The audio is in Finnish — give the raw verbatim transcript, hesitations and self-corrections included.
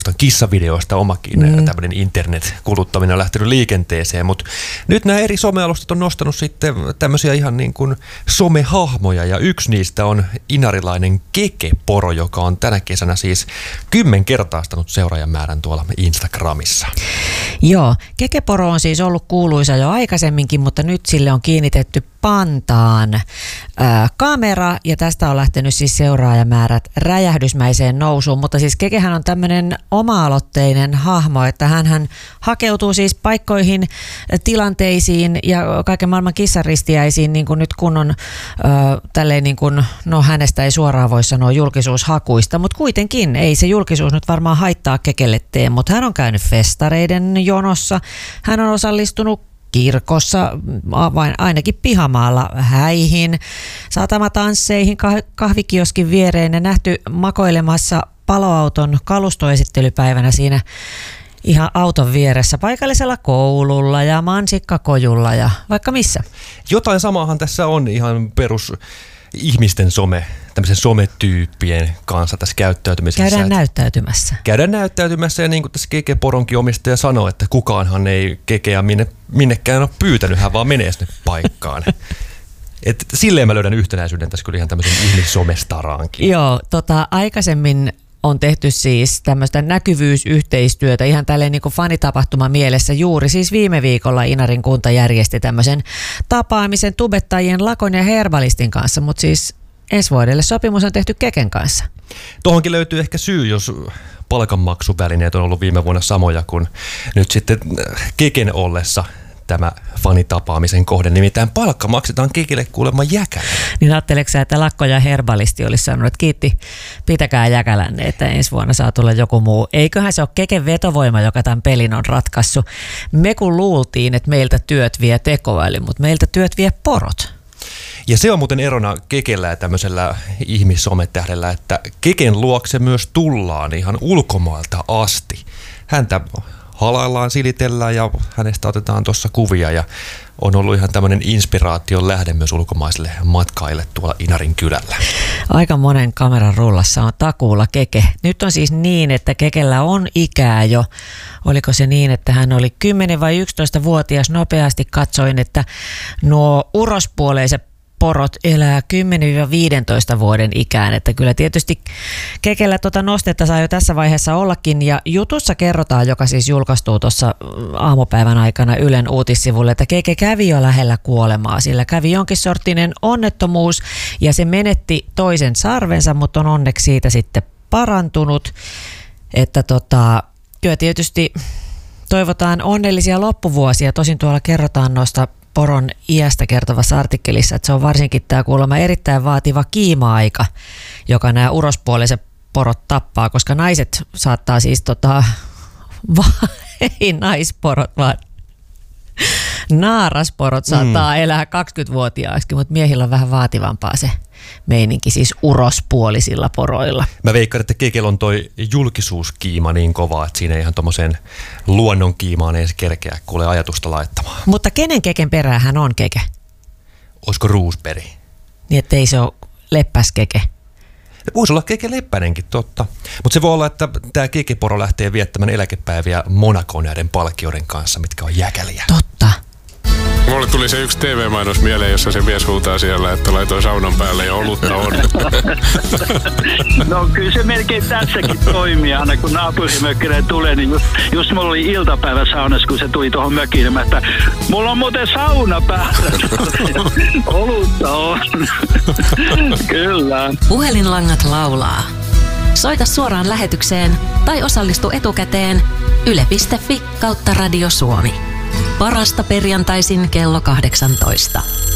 kissavideoista omakin mm. tämmöinen internet-kuluttaminen on lähtenyt liikenteeseen, mutta nyt nämä eri somealustat on nostanut sitten tämmöisiä ihan niin kuin somehahmoja, ja yksi niistä on inarilainen Keke-poro, joka on tänä kesänä siis kymmenkertaistanut seuraajamäärän tuolla Instagramissa. Joo, Keke-poro on siis ollut kuuluisa jo aikaisemminkin, mutta nyt sille on kiinnitetty pantaan ää, kamera, ja tästä on lähtenyt siis seuraajamäärät räjähdysmäiseen nousuun, mutta siis Kekehän on tämmöinen oma-aloitteinen hahmo, että hänhän hakeutuu siis paikkoihin, tilanteisiin ja kaiken maailman kissaristiäisiin, niin kuin nyt kun on ää, tälleen niin kuin, no hänestä ei suoraan voi sanoa julkisuushakuista, mutta kuitenkin ei se julkisuus nyt varmaan haittaa Kekelle tee, mutta hän on käynyt festareiden jonossa, hän on osallistunut kirkossa, vain ainakin pihamaalla häihin, satamatansseihin, kahvikioskin viereen ja nähty makoilemassa paloauton kalustoesittelypäivänä siinä ihan auton vieressä paikallisella koululla ja mansikkakojulla ja vaikka missä. Jotain samaahan tässä on ihan perus ihmisten some, tämmöisen sometyyppien kanssa tässä käyttäytymisessä. Käydään näyttäytymässä. Käydään näyttäytymässä, ja niin kuin tässä Keke-poronkin omistaja sanoi, että kukaanhan ei Kekeä minne, minnekään ole pyytänyt, hän vaan menee sinne paikkaan. Et silleen mä löydän yhtenäisyyden tässä kyllä ihan tämmöisen ihmissomestaraankin. Joo, tota, aikaisemmin on tehty siis tämmöistä näkyvyysyhteistyötä ihan tälleen niin kuin fanitapahtuma mielessä juuri. Siis viime viikolla Inarin kunta järjesti tämmöisen tapaamisen tubettajien Lakon ja Herbalistin kanssa, mutta siis ensi vuodelle sopimus on tehty Keken kanssa. Tuohonkin löytyy ehkä syy, jos palkanmaksuvälineet on ollut viime vuonna samoja kuin nyt sitten Keken ollessa tämä fanitapaamisen kohde. Nimittäin palkka maksetaan Kekelle kuulemma Jäkälä. Niin ajatteleksä, että Lakko ja Herbalisti olisi sanonut, että kiitti, pitäkää Jäkälänne, että ensi vuonna saa tulla joku muu. Eiköhän se ole Keken vetovoima, joka tämän pelin on ratkaissut. Me kun luultiin, että meiltä työt vie tekoäly, mutta meiltä työt vie porot. Ja se on muuten erona Kekellä ja tämmöisellä ihmissometähdellä, että Keken luokse myös tullaan ihan ulkomailta asti. Häntä halaillaan, silitellään ja hänestä otetaan tuossa kuvia, ja on ollut ihan tämmöinen inspiraation lähde myös ulkomaisille matkaille tuolla Inarin kylällä. Aika monen kameran rullassa on takuulla Keke. Nyt on siis niin, että Kekellä on ikää jo. Oliko se niin, että hän oli kymmenen vai yksitoista-vuotias? Nopeasti katsoin, että nuo urospuoleiset porot elää kymmenen viisitoista vuoden ikään, että kyllä tietysti Kekellä tuota nostetta saa jo tässä vaiheessa ollakin, ja jutussa kerrotaan, joka siis julkaistuu tuossa aamupäivän aikana Ylen uutissivulle, että Keke kävi jo lähellä kuolemaa, sillä kävi jonkin sorttinen onnettomuus ja se menetti toisen sarvensa, mutta on onneksi siitä sitten parantunut, että tota, kyllä tietysti toivotaan onnellisia loppuvuosia, tosin tuolla kerrotaan noista poron iästä kertovassa artikkelissa, että se on varsinkin tämä kuulemma erittäin vaativa kiima-aika, joka nämä urospuoliset porot tappaa, koska naiset saattaa siis, tota, va- ei naisporot, vaan naarasporot saattaa mm. elää kaksikymmentävuotiaaksi, mutta miehillä on vähän vaativampaa se meininki, siis urospuolisilla poroilla. Mä veikkaan, että Kekellä on toi julkisuuskiima niin kova, että siinä ei ihan tommoseen luonnon kiimaan edes kerkeä kuule ajatusta laittamaan. Mutta kenen Keken perään hän on Keke? Olisiko Roosberg? Niin, ettei se ole leppäs Keke. Voisi olla Keke Leppäinenkin, totta. Mutta se voi olla, että tämä Keke-poro lähtee viettämään eläkepäiviä Monacoon näiden palkkioiden kanssa, mitkä on jäkäliä. Totta. Mulle tuli se yksi T V-mainos mieleen, jossa se mies huutaa siellä, että laitoin saunan päälle ja olutta on. No kyllä se melkein tässäkin toimii, aina kun naapurimökkinen tulee, niin just, just mulla oli iltapäivä saunassa, kun se tuli tuohon mökkiin, että mulla on muuten sauna päällä. Olutta on. Kyllä. Puhelinlangat laulaa. Soita suoraan lähetykseen tai osallistu etukäteen yle piste fi kautta Radio Suomi. Parasta perjantaisin kello kahdeksantoista.